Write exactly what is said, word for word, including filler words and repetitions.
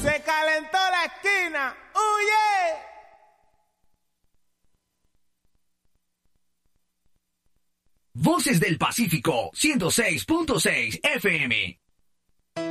Se calentó la esquina. ¡Huye! Voces del Pacífico, ciento seis punto seis F M.